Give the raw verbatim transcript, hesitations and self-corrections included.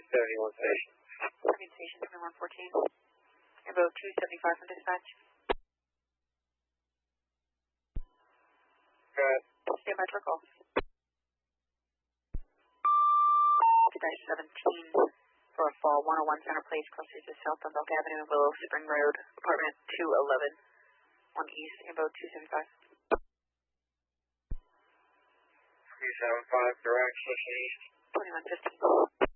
seventy-one station. Green Station seventy-one fourteen. Info two seventy-five from dispatch. Go ahead. Stand by for call. Dash seventeen for a fall one oh one Center Place, crosses the South on Belk Avenue and Willow Spring Road, apartment two eleven, one East, info two seventy-five. two seventy-five, direction east. twenty-one fifteen.